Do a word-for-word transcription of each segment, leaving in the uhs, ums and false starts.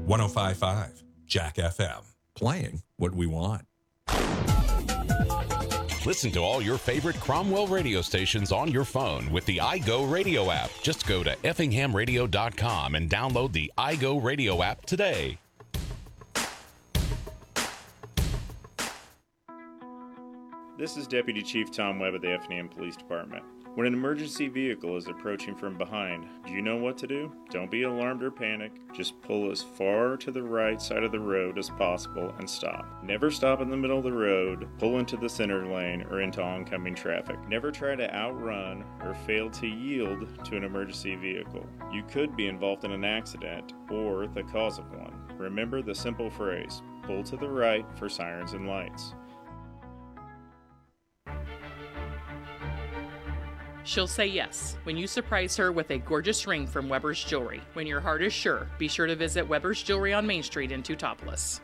one oh five point five Jack F M. Playing what we want. Listen to all your favorite Cromwell radio stations on your phone with the iGo Radio app. Just go to effingham radio dot com and download the iGo Radio app today. This is Deputy Chief Tom Webb of the Effingham Police Department. When an emergency vehicle is approaching from behind, do you know what to do? Don't be alarmed or panic. Just pull as far to the right side of the road as possible and stop. Never stop in the middle of the road, pull into the center lane, or into oncoming traffic. Never try to outrun or fail to yield to an emergency vehicle. You could be involved in an accident or the cause of one. Remember the simple phrase, pull to the right for sirens and lights. She'll say yes when you surprise her with a gorgeous ring from Weber's Jewelry. When your heart is sure, be sure to visit Weber's Jewelry on Main Street in Teutopolis.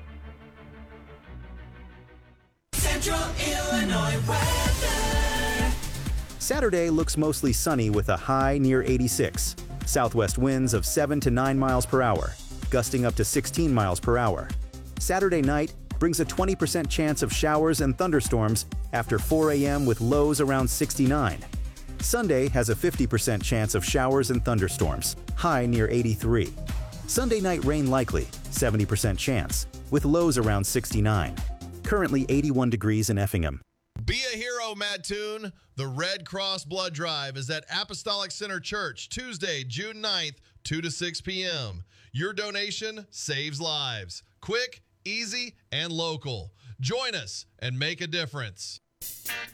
Central Illinois weather. Saturday looks mostly sunny with a high near eighty-six. Southwest winds of seven to nine miles per hour, gusting up to sixteen miles per hour. Saturday night brings a twenty percent chance of showers and thunderstorms after four a.m. with lows around sixty-nine. Sunday has a fifty percent chance of showers and thunderstorms, high near eighty-three. Sunday night rain likely, seventy percent chance, with lows around sixty-nine. Currently eighty-one degrees in Effingham. Be a hero, Mattoon. The Red Cross Blood Drive is at Apostolic Center Church, Tuesday, June ninth, two to six p.m. Your donation saves lives. Quick, easy, and local. Join us and make a difference.